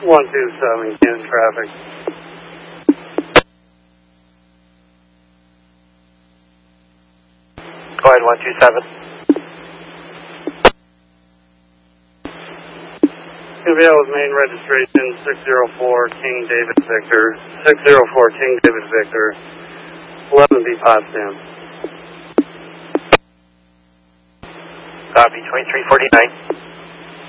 127, Kansas traffic. Go ahead, 127. Going to be out with main registration 604 King David Victor. 604 King David Victor. 11B Potsdam. Copy, 2349.